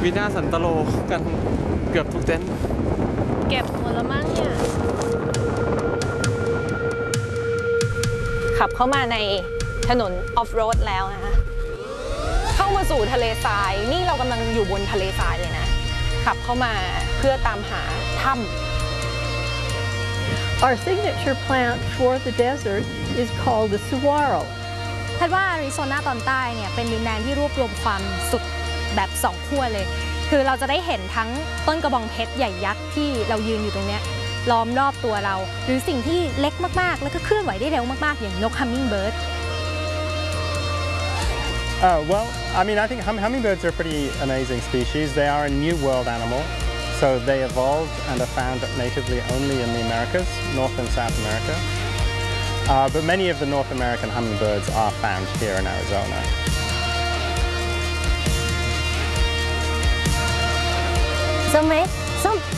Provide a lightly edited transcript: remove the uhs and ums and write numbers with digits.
วินาศสันตโลกันเกือบทุกเต็นท์เก็บหมดแล้วมั้งเนี่ยขับเข้ามาในถนนออฟโรดแล้วนะคะเข้ามาสู่ทะเลทรายนี่เรากำลังอยู่บนทะเลทรายเลยนะขับเข้ามาเพื่อตามหาถ้ำ Our signature plant for the desert is called the saguaro. คาดว่าอาริโซนาตอนใต้เนี่ยเป็นดินแดนที่รวบรวมความสุดแบบ2ขั้วเลยคือเราจะได้เห็นทั้งต้นกระบองเพชรใหญ่ยักษ์ที่เรายืนอยู่ตรงนี้ล้อมรอบตัวเราหรือสิ่งที่เล็กมากๆแล้วก็เคลื่อนไหวได้เร็วมากๆอย่างนก hummingbird Well, I mean, I think hummingbirds are a pretty amazing species. They are a New World animal, so they evolved and are found natively only in the Americas, North and South America. But many of the North American hummingbirds are found here in Arizona. So, May,